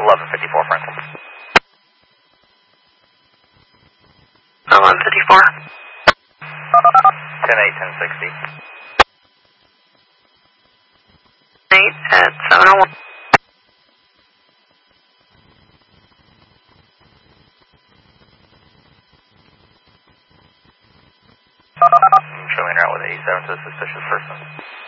1154 Franklin. 1154. 10-8, 1060. 8 at 701. Showing route with 87 to a suspicious person.